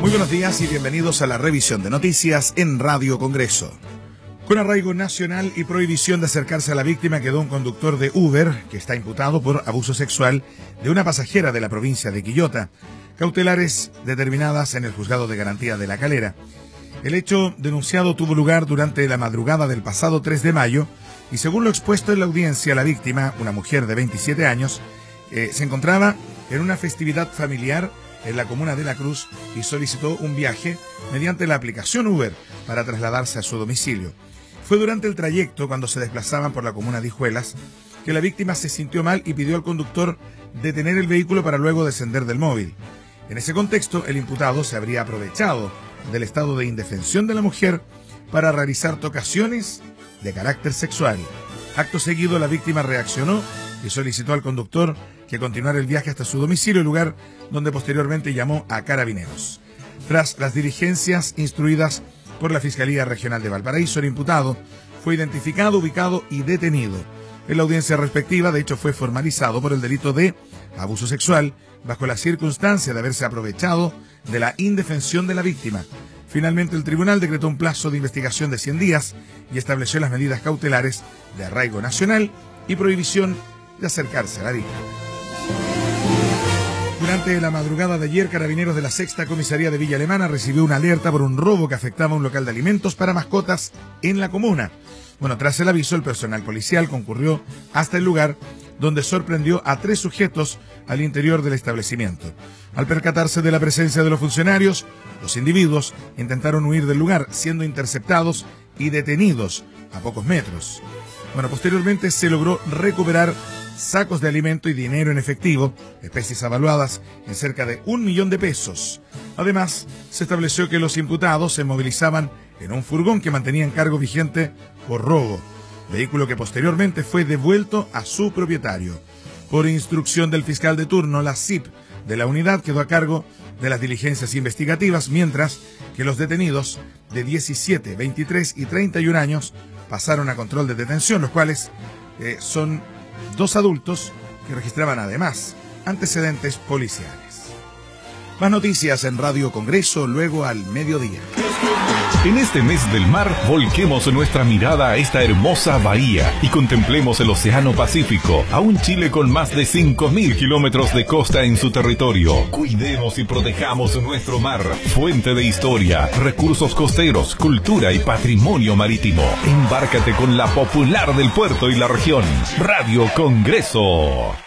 Muy buenos días y bienvenidos a la revisión de noticias en Radio Congreso. Con arraigo nacional y prohibición de acercarse a la víctima quedó un conductor de Uber que está imputado por abuso sexual de una pasajera de la provincia de Quillota. Cautelares determinadas en el Juzgado de Garantía de La Calera. El hecho denunciado tuvo lugar durante la madrugada del pasado 3 de mayo y según lo expuesto en la audiencia, la víctima, una mujer de 27 años, se encontraba en una festividad familiar en la comuna de La Cruz y solicitó un viaje mediante la aplicación Uber para trasladarse a su domicilio. Fue durante el trayecto, cuando se desplazaban por la comuna de Hijuelas, que la víctima se sintió mal y pidió al conductor detener el vehículo para luego descender del móvil. En ese contexto, el imputado se habría aprovechado del estado de indefensión de la mujer para realizar tocaciones de carácter sexual. Acto seguido, la víctima reaccionó y solicitó al conductor que continuara el viaje hasta su domicilio, lugar donde posteriormente llamó a Carabineros. Tras las diligencias instruidas por la Fiscalía Regional de Valparaíso, el imputado fue identificado, ubicado y detenido. En la audiencia respectiva, de hecho, fue formalizado por el delito de abuso sexual bajo la circunstancia de haberse aprovechado de la indefensión de la víctima. Finalmente, el tribunal decretó un plazo de investigación de 100 días y estableció las medidas cautelares de arraigo nacional y prohibición de acercarse a la víctima. Durante la madrugada de ayer, Carabineros de la Sexta Comisaría de Villa Alemana recibió una alerta por un robo que afectaba a un local de alimentos para mascotas en la comuna. Tras el aviso, el personal policial concurrió hasta el lugar, donde sorprendió a 3 sujetos al interior del establecimiento. Al percatarse de la presencia de los funcionarios, los individuos intentaron huir del lugar, siendo interceptados y detenidos a pocos metros. Posteriormente se logró recuperar sacos de alimento y dinero en efectivo, especies avaluadas en cerca de 1 millón de pesos. Además, se estableció que los imputados se movilizaban en un furgón que mantenían cargo vigente por robo, vehículo que posteriormente fue devuelto a su propietario. Por instrucción del fiscal de turno, la CIP de la unidad quedó a cargo de las diligencias investigativas, mientras que los detenidos de 17, 23 y 31 años pasaron a control de detención, los cuales son 2 adultos que registraban además antecedentes policiales. Más noticias en Radio Congreso luego al mediodía. En este mes del mar, volquemos nuestra mirada a esta hermosa bahía y contemplemos el Océano Pacífico, a un Chile con más de 5.000 kilómetros de costa en su territorio. Cuidemos y protejamos nuestro mar, fuente de historia, recursos costeros, cultura y patrimonio marítimo. Embárcate con la popular del puerto y la región. Radio Congreso.